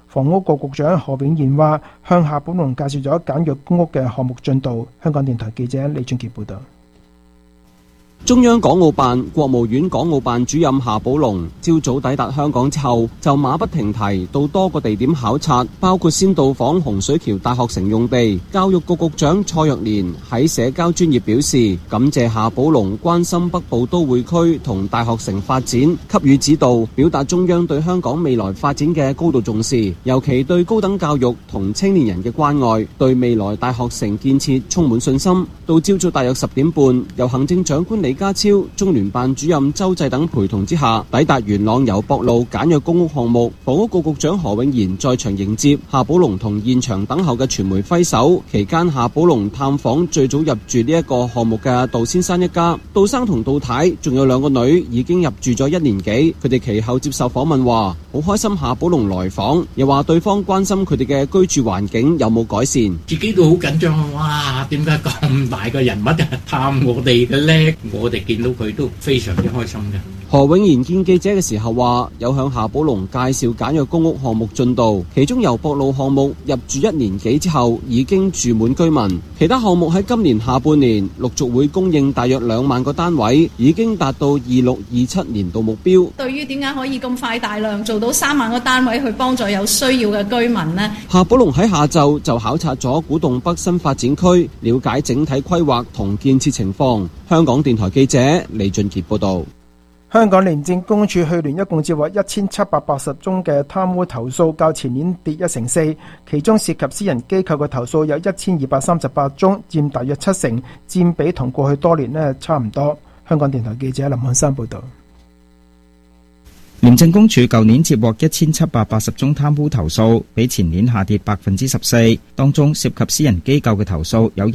房屋局局長何永賢話，向夏寶龍介紹咗簡約公屋嘅項目進度。香港電台記者李俊傑報道。 中央港澳辦、國務院港澳辦主任夏寶龍朝早抵達香港之後，就馬不停蹄到多個地點考察，包括先到訪洪水橋大學城用地。教育局局長蔡若蓮喺社交專頁表示，感謝夏寶龍關心北部都會區同大學城發展，給予指導，表達中央對香港未來發展嘅高度重視，尤其對高等教育同青年人嘅關愛，對未來大學城建設充滿信心。到朝早大約10點半，由行政長官李家超、中聯辦主任周濟等陪同之下，抵達元朗油博路簡約公屋項目。房屋局局長何永賢在場迎接夏寶龍，同現場等候嘅傳媒揮手。期間，夏寶龍探訪最早入住呢一個項目嘅杜先生一家。杜生同杜太仲有2個女已經入住咗1年幾。佢哋其後接受訪問話，好開心夏寶龍來訪，又話對方關心佢哋嘅居住環境有冇改善。 自己都好緊張，哇！點解咁大個人物探我哋嘅叻？我哋見到佢都非常之開心嘅。 何永賢見記者嘅時候話，有向夏寶龍介紹簡約公屋項目進度，其中油博路項目入住1年幾之後已經住滿居民，其他項目喺今年下半年陸續會供應大約2萬個單位，已經達到26-27年度目標。 對於點解可以咁快大量做到3萬個單位去幫助有需要嘅居民呢？ 夏寶龍喺下晝就考察咗古洞北新發展區，了解整體規劃同建設情況。香港電台記者李俊傑報道。 香港廉政公署去年一共接獲1780宗嘅貪污投訴，較前年跌1成4，其中涉及私人機構嘅投訴有1238宗，佔大約7成，佔比同過去多年差唔多。香港電台記者林漢山報道。 廉政公署舊年接獲1780宗貪污投訴，比前年下跌14%，當中涉及私人機構嘅投訴有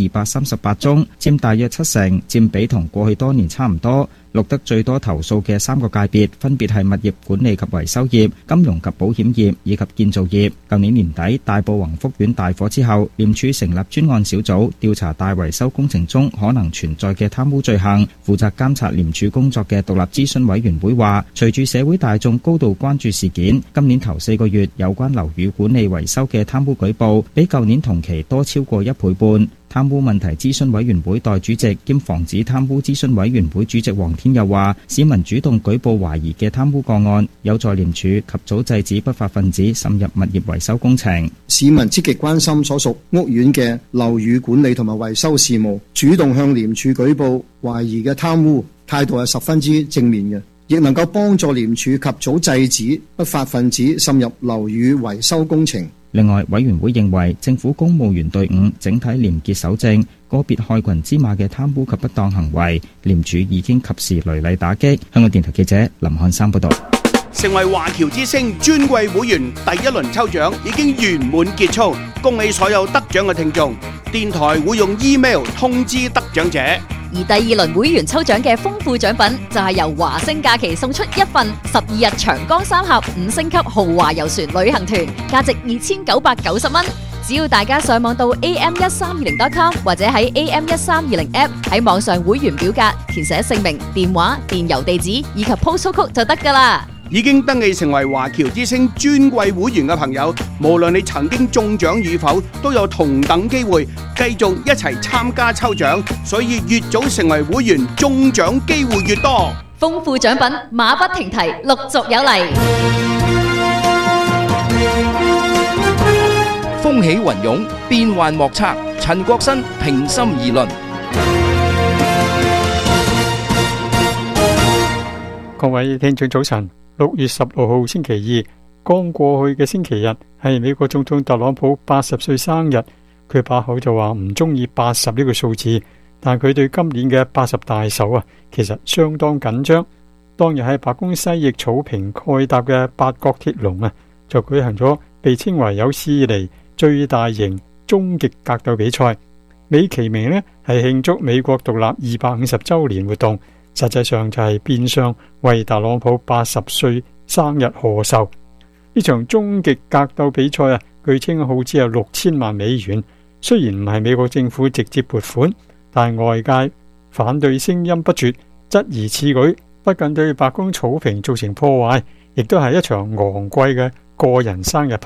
1238宗，佔大約7成，佔比同過去多年差唔多。錄得最多投訴嘅3個界別分別係物業管理及維修業、金融及保險業以及建造業。舊年年底大埔宏福苑大火之後，廉署成立專案小組調查大維修工程中可能存在嘅貪污罪行。負責監察廉署工作嘅獨立諮詢委員會話，隨住社會大眾高度關注事件，今年頭4個月有關樓宇管理維修嘅貪污舉報比舊年同期多超過1倍半。貪污問題諮詢委員會代主席兼防止貪污諮詢委員會主席黃天佑話，市民主動舉報懷疑嘅貪污個案，有助廉署及早制止不法分子滲入物業維修工程。 市民積極關心所屬屋苑嘅樓宇管理同埋維修事務，主動向廉署舉報懷疑嘅貪污，態度係十分之正面嘅，亦能夠幫助廉署及早制止不法分子滲入樓宇維修工程。 另外，委員會認為政府公務員隊伍整體廉潔守正，個別害群之馬嘅貪污及不當行為，廉署已經及時雷厲打擊。香港電台記者林漢山報道。 成為華僑之星尊貴會員第1輪抽獎已經圓滿結束，恭喜所有得獎嘅聽眾。電台會用 email 通知得獎者。 而第2輪會員抽獎嘅豐富獎品就係由華星假期送出1份12日長江3峽5星級豪華遊船旅行團，價值2990蚊。只要大家上網到 am1320.com 或者喺 am1320 app 喺網上會員表格填寫姓名、電話、電郵地址以及 postal code 就得㗎啦。 已經登記成為華僑之星尊貴會員嘅朋友，無論你曾經中獎與否，都有同等機會繼續一齊參加抽獎，所以越早成為會員，中獎機會越多。 豐富獎品馬不停蹄，陸續有嚟。 風起雲湧，變幻莫測。陳國新平心而論。 各位聽眾早晨。6月16號星期2，剛過去嘅星期日係美國總統特朗普80歲生日。佢把口就話唔中意80呢個數字，但佢對今年嘅80大壽其實相當緊張。當日喺白宮西翼草坪蓋搭嘅八角鐵籠就舉行咗被稱為有史以嚟最大型終極格鬥比賽，美其名係慶祝美國獨立250週年活動。實際上就係變相為特朗普80歲生日賀壽。呢場終極格鬥比賽據稱耗資有6000萬美元。雖然唔係美國政府直接撥款，但外界反對聲音不絕，質疑此舉不僅對白宮草坪造成破壞，亦都係一場昂貴嘅個人生日